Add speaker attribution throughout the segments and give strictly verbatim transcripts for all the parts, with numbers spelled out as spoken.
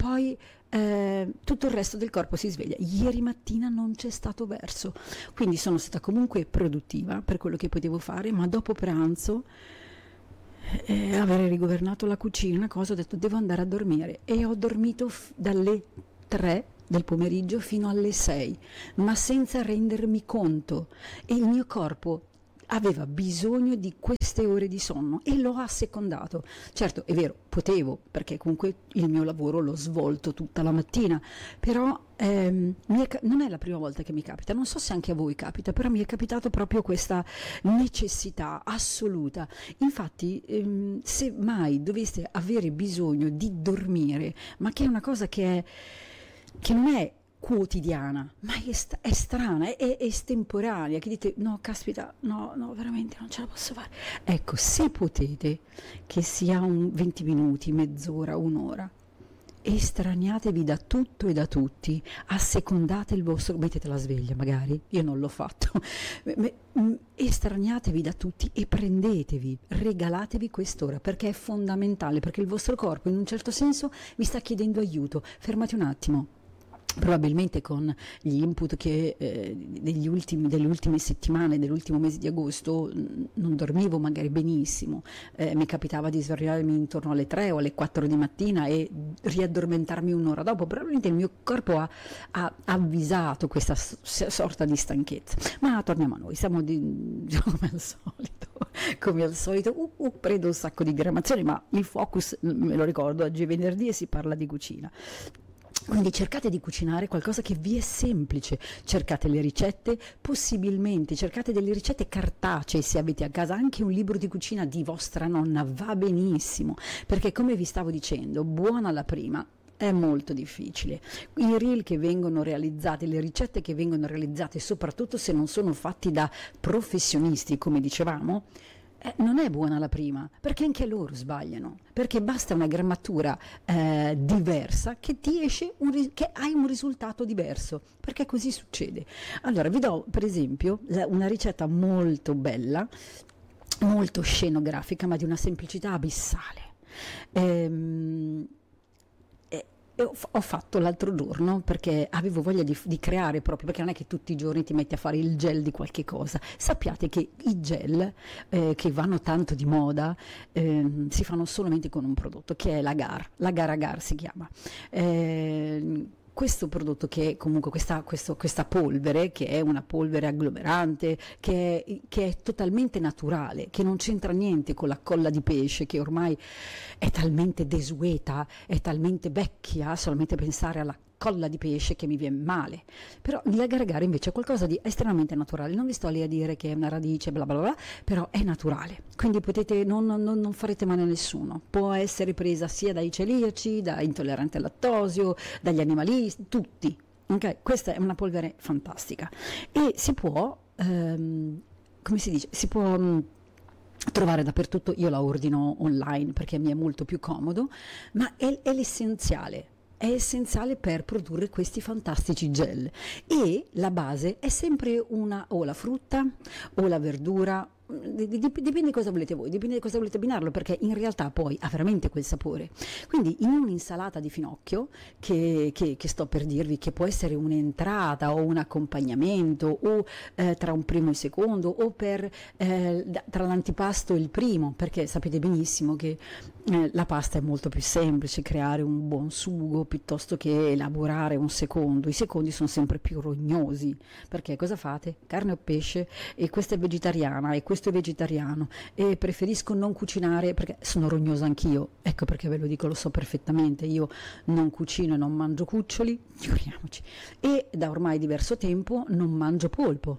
Speaker 1: poi eh, tutto il resto del corpo si sveglia. Ieri mattina non c'è stato verso, quindi sono stata comunque produttiva per quello che potevo fare, ma dopo pranzo, eh, avere rigovernato la cucina, una cosa, ho detto devo andare a dormire, e ho dormito f- dalle tre del pomeriggio fino alle sei, ma senza rendermi conto, e il mio corpo aveva bisogno di queste ore di sonno e l'ho assecondato. Certo, è vero, potevo, perché comunque il mio lavoro l'ho svolto tutta la mattina, però ehm, mi è ca- non è la prima volta che mi capita, non so se anche a voi capita, però mi è capitato proprio questa necessità assoluta. Infatti, ehm, se mai doveste avere bisogno di dormire, ma che è una cosa che è che non è quotidiana, ma è, st- è strana, è, è estemporanea, che dite no, caspita, no, no, veramente non ce la posso fare. Ecco, se potete, che sia un venti minuti, mezz'ora, un'ora, estraniatevi da tutto e da tutti, assecondate il vostro, mettete la sveglia magari, io non l'ho fatto, Me- m- estraniatevi da tutti e prendetevi, regalatevi quest'ora, perché è fondamentale, perché il vostro corpo in un certo senso vi sta chiedendo aiuto. Fermate un attimo. Probabilmente con gli input che eh, degli ultimi, delle ultime settimane, dell'ultimo mese di agosto, mh, non dormivo magari benissimo, eh, mi capitava di svegliarmi intorno alle tre o alle quattro di mattina e riaddormentarmi un'ora dopo. Probabilmente il mio corpo ha, ha avvisato questa s- sorta di stanchezza. Ma torniamo a noi, siamo di, come al solito, come al solito, uh, uh, prendo un sacco di diramazioni, ma il focus, me lo ricordo, oggi è venerdì e si parla di cucina. Quindi cercate di cucinare qualcosa che vi è semplice, cercate le ricette, possibilmente cercate delle ricette cartacee, se avete a casa anche un libro di cucina di vostra nonna, va benissimo, perché come vi stavo dicendo, buona la prima, è molto difficile. I reel che vengono realizzati, le ricette che vengono realizzate, soprattutto se non sono fatti da professionisti, come dicevamo, Eh, non è buona la prima, perché anche loro sbagliano, perché basta una grammatura eh, diversa che ti esce un ri- che hai un risultato diverso, perché così succede. Allora vi do per esempio la- una ricetta molto bella, molto scenografica, ma di una semplicità abissale. Ehm, e- e ho, f- ho fatto l'altro giorno perché avevo voglia di, di creare proprio, perché non è che tutti i giorni ti metti a fare il gel di qualche cosa. Sappiate che i gel eh, che vanno tanto di moda ehm, si fanno solamente con un prodotto che è l'agar, l'agar agar si chiama. Eh, questo prodotto, che è comunque questa, questo- questa polvere, che è una polvere agglomerante, che è, che è totalmente naturale, che non c'entra niente con la colla di pesce, che ormai è talmente desueta, è talmente vecchia, solamente pensare alla colla di pesce che mi viene male. Però l'agar-agar invece è qualcosa di estremamente naturale, non vi sto lì a dire che è una radice, bla bla bla, però è naturale, quindi potete, non, non- non farete male a nessuno, può essere presa sia dai celiaci, da intolleranti al lattosio, dagli animalisti, tutti. Ok, questa è una polvere fantastica e si può, ehm, come si dice, si può mh, trovare dappertutto. Io la ordino online perché mi è molto più comodo, ma è, è l'essenziale. È essenziale per produrre questi fantastici gel, e la base è sempre una, o la frutta o la verdura, di- di- dipende cosa volete voi, dipende da cosa volete abbinarlo, perché in realtà poi ha veramente quel sapore. Quindi in un'insalata di finocchio che, che- che sto per dirvi, che può essere un'entrata o un accompagnamento, o eh, tra un primo e il secondo, o per, eh, da- tra l'antipasto e il primo, perché sapete benissimo che eh, la pasta è molto più semplice creare un buon sugo piuttosto che elaborare un secondo. I secondi sono sempre più rognosi, perché cosa fate? Carne o pesce, e questa è vegetariana e questo è vegetariano, e preferisco non cucinare perché sono rognosa anch'io, ecco perché ve lo dico, lo so perfettamente, io non cucino e non mangio cuccioli, figuriamoci, e da ormai diverso tempo non mangio polpo.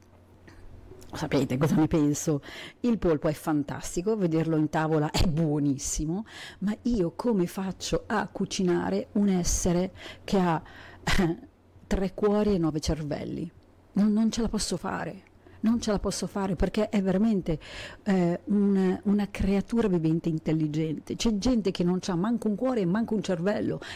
Speaker 1: Sapete cosa ne penso? Il polpo è fantastico, vederlo in tavola è buonissimo, ma io come faccio a cucinare un essere che ha eh, tre cuori e nove cervelli? Non, non ce la posso fare. Non ce la posso fare perché è veramente eh, un- una creatura vivente intelligente. C'è gente che non ha manco un cuore e manco un cervello,